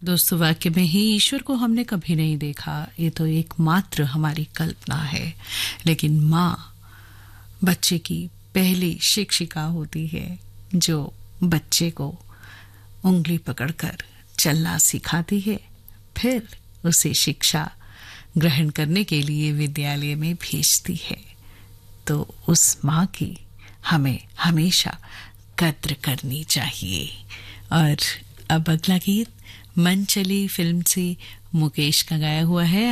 दोस्तों, वाक्य में ही ईश्वर को हमने कभी नहीं देखा, ये तो एकमात्र हमारी कल्पना है। लेकिन माँ बच्चे की पहली शिक्षिका होती है, जो बच्चे को उंगली पकड़कर चलना सिखाती है, फिर उसे शिक्षा ग्रहण करने के लिए विद्यालय में भेजती है। तो उस माँ की हमें हमेशा कद्र करनी चाहिए। और अब अगला गीत मन चली फिल्म से मुकेश का गाया हुआ है।